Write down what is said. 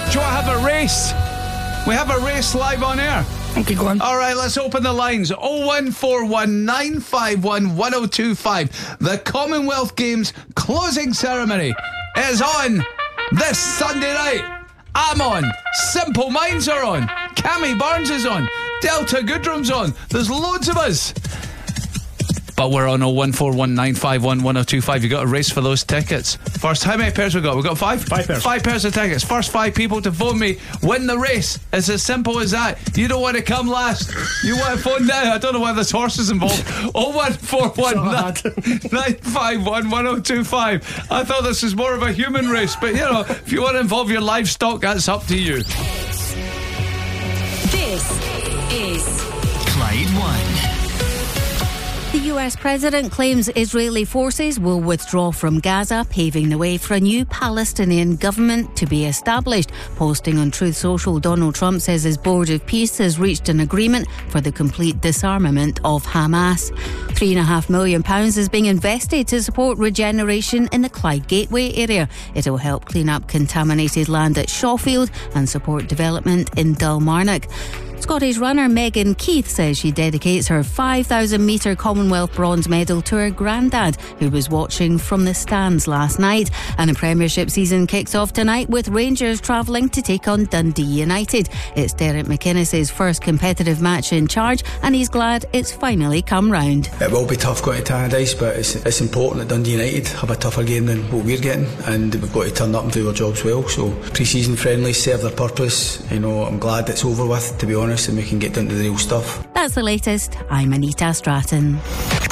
Do you want to have a race? We have a race live on air. Okay, go on. All right, let's open the lines. 01419511025. The Commonwealth Games closing ceremony is on this Sunday night. I'm on. Simple Minds are on. Cammy Barnes is on. Delta Goodrum's on. There's loads of us. But we're on 01419511025. You got to race for those tickets. First, how many pairs we got? We got 5? 5 pairs. 5 pairs of tickets. First 5 people to phone me win the race. It's as simple as that. You don't want to come last. You want to phone now. I don't know why this horse is involved. 01419511025. I thought this was more of a human race, but you know, if you want to involve your livestock, that's up to you. This is Clyde One. the US president claims Israeli forces will withdraw from Gaza, paving the way for a new Palestinian government to be established. Posting on Truth Social, Donald Trump says his Board of Peace has reached an agreement for the complete disarmament of Hamas. £3.5 million is being invested to support regeneration in the Clyde Gateway area. It will help clean up contaminated land at Shawfield and support development in Dalmarnock. Scottish runner Megan Keith says she dedicates her 5,000 metre Commonwealth bronze medal to her granddad, who was watching from the stands last night. And the Premiership season kicks off tonight with Rangers travelling to take on Dundee United. It's Derek McInnes' first competitive match in charge, and he's glad it's finally come round. It will be tough going to Tannadice, but it's important that Dundee United have a tougher game than what we're getting, and we've got to turn up and do our jobs well. So pre-season friendlies serve their purpose. You know, I'm glad it's over with, to be honest, and we can get down to the real stuff. That's the latest. I'm Anita Stratton.